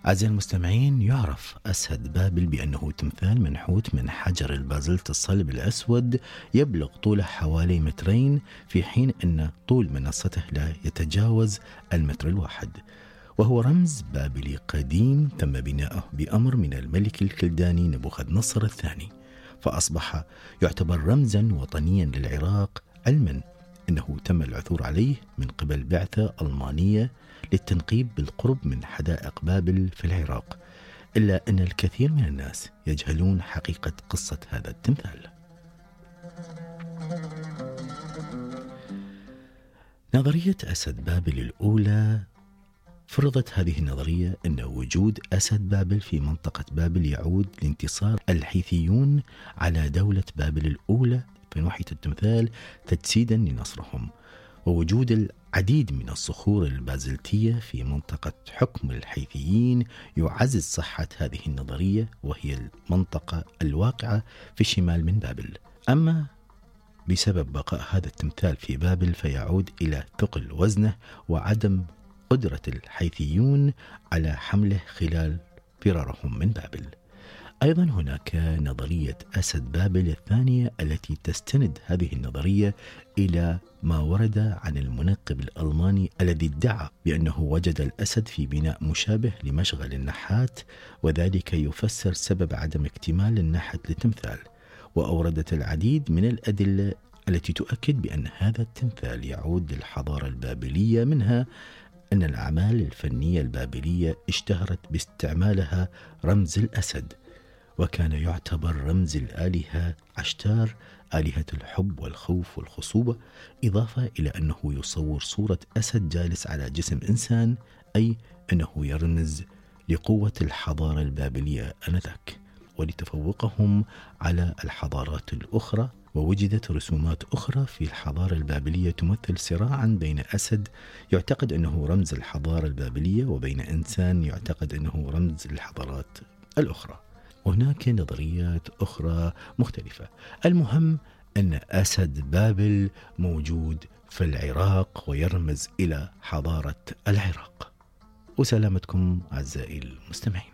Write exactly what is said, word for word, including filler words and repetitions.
أعزائي المستمعين، يعرف أسد بابل بأنه تمثال منحوت من حجر البازلت الصلب الأسود يبلغ طوله حوالي مترين، في حين أن طول منصته لا يتجاوز المتر الواحد، وهو رمز بابلي قديم تم بناؤه بأمر من الملك الكلداني نبوخذ نصر الثاني، فأصبح يعتبر رمزا وطنيا للعراق، علما أنه تم العثور عليه من قبل بعثة ألمانية للتنقيب بالقرب من حدائق بابل في العراق، إلا أن الكثير من الناس يجهلون حقيقة قصة هذا التمثال. نظرية أسد بابل الأولى، فرضت هذه النظرية أن وجود أسد بابل في منطقة بابل يعود لانتصار الحيثيون على دولة بابل الأولى في ناحية التمثال تجسيدا لنصرهم، ووجود العديد من الصخور البازلتية في منطقة حكم الحيثيين يعزز صحة هذه النظرية، وهي المنطقة الواقعة في الشمال من بابل. أما بسبب بقاء هذا التمثال في بابل فيعود إلى ثقل وزنه وعدم قدرة الحيثيون على حمله خلال فرارهم من بابل. أيضا هناك نظرية أسد بابل الثانية التي تستند هذه النظرية إلى ما ورد عن المنقب الألماني الذي ادعى بأنه وجد الأسد في بناء مشابه لمشغل النحات، وذلك يفسر سبب عدم اكتمال النحت للتمثال، وأوردت العديد من الأدلة التي تؤكد بأن هذا التمثال يعود للحضارة البابلية، منها أن الأعمال الفنية البابلية اشتهرت باستعمالها رمز الأسد، وكان يعتبر رمز الآلهة عشتار آلهة الحب والخوف والخصوبة، إضافة إلى أنه يصور صورة أسد جالس على جسم إنسان، أي أنه يرمز لقوة الحضارة البابلية آنذاك ولتفوقهم على الحضارات الأخرى. ووجدت رسومات أخرى في الحضارة البابلية تمثل صراعا بين أسد يعتقد أنه رمز الحضارة البابلية وبين إنسان يعتقد أنه رمز الحضارات الأخرى. وهناك نظريات أخرى مختلفة. المهم أن أسد بابل موجود في العراق ويرمز إلى حضارة العراق. وسلامتكم أعزائي المستمعين.